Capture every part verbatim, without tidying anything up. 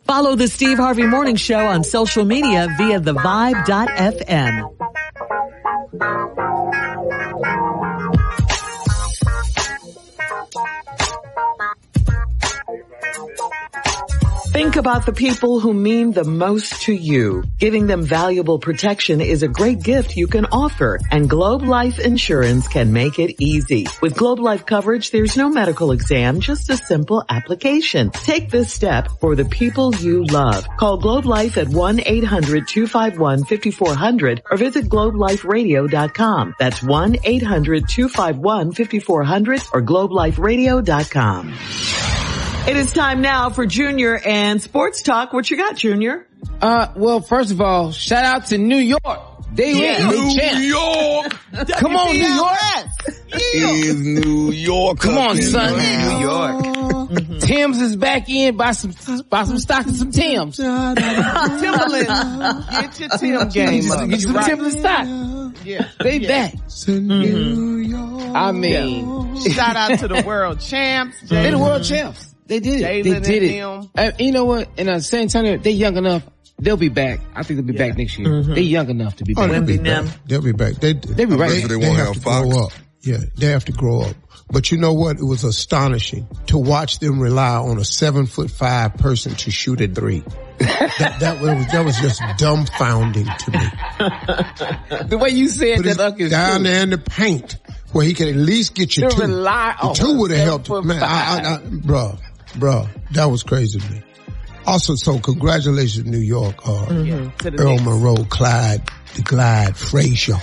Follow the Steve Harvey Morning Show on social media via the vibe dot f m. Think about the people who mean the most to you. Giving them valuable protection is a great gift you can offer, and Globe Life Insurance can make it easy. With Globe Life coverage, there's no medical exam, just a simple application. Take this step for the people you love. Call Globe Life at one eight hundred two five one five four zero zero or visit globe life radio dot com. That's one eight hundred two five one five four zero zero or globe life radio dot com. It is time now for Junior and Sports Talk. What you got, Junior? Uh, well, first of all, shout out to New York. They yeah, New champ. York. Come on, New York. Is New York. Come on, son. New York. Mm-hmm. Tim's is back in. Buy some, buy some stock and some Tim's. Timberland. Get your Tim game up. Get some right. Timberland stock. Yeah. They yeah. back. Mm-hmm. I mean. Yeah. Shout out to the world champs. They the world champs. They did it. Jalen they did it. Them. And you know what? In uh, San Antonio, they're young enough. They'll be back. I think they'll be yeah. back next year. Mm-hmm. They're young enough to be back. Oh, they'll be back. They'll be back. They, they'll be right. They, they, they have to Fox. grow up. Yeah, they have to grow up. But you know what? It was astonishing to watch them rely on a seven foot five person to shoot a three. that, that, was, that was just dumbfounding to me. The way you said but that, Uck, is down true. there in the paint where he could at least get you to two. Rely the on two would have helped. Man, I, I, I, bruh, bruh, that was crazy to me. Also, so congratulations, New York, uh, mm-hmm. Earl Monroe, Clyde, the Glide, Frazier.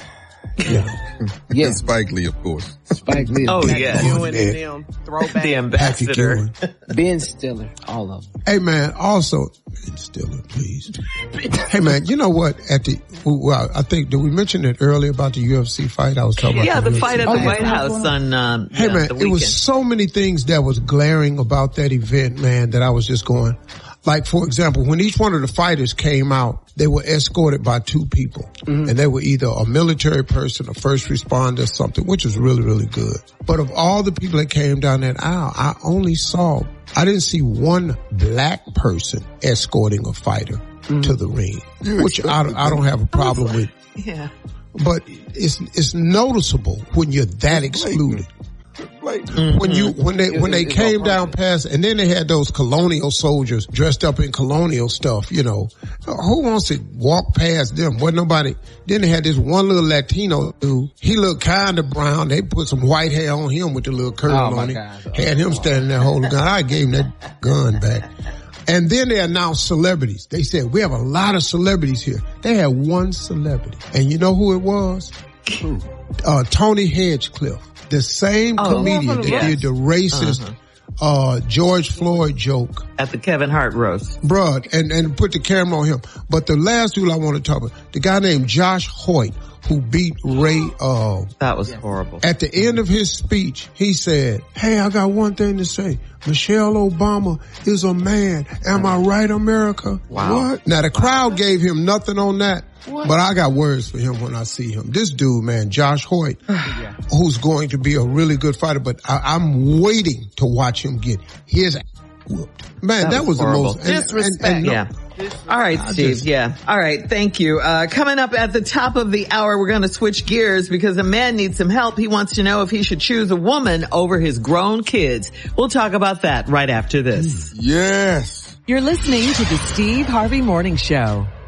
Yeah. Yes. Spike Lee, of course. Spike Lee. Oh, yeah. You and them throwback. The ambassador. Ben Stiller. All of them. Hey, man, also, Ben Stiller, please. Hey, man, you know what? At the, well, I think, did we mention it earlier about the U F C fight? I was talking about Yeah, the, the fight at oh, the yeah. White House on, um, Hey, yeah, man, the it was so many things that was glaring about that event, man, that I was just going, like, for example, when each one of the fighters came out, they were escorted by two people. Mm-hmm. And they were either a military person, a first responder, something, which was really, really good. But of all the people that came down that aisle, I only saw, I didn't see one black person escorting a fighter mm-hmm. to the ring, yeah, which I, I don't have a problem like, with. Yeah. But it's, it's noticeable when you're that excluded. Mm-hmm. When you, when they, when they came down past, and then they had those colonial soldiers dressed up in colonial stuff, you know. Who wants to walk past them? Wasn't nobody. Then they had this one little Latino dude. He looked kind of brown. They put some white hair on him with the little curl oh on it. God. Had him standing there holding a gun. I gave him that gun back. And then they announced celebrities. They said, we have a lot of celebrities here. They had one celebrity. And you know who it was? Who? Uh, Tony Hedgecliffe. The same oh, comedian that yes. did the racist, uh-huh. uh, George Floyd joke. At the Kevin Hart roast. Bruh, and, and put the camera on him. But the last dude I want to talk about, the guy named Josh Hoyt, who beat Ray, uh. That was horrible. At the end of his speech, he said, hey, I got one thing to say. Michelle Obama is a man. Am I right, America? Wow. What? Now the crowd gave him nothing on that. What? But I got words for him when I see him. This dude, man, Josh Hoyt, yeah. who's going to be a really good fighter, but I, I'm waiting to watch him get his ass whooped. Man, that, that was, was the most and, disrespect. And, and no, yeah. All right, Steve. Just, yeah. All right. Thank you. Uh, coming up at the top of the hour, we're going to switch gears because a man needs some help. He wants to know if he should choose a woman over his grown kids. We'll talk about that right after this. Yes. You're listening to the Steve Harvey Morning Show.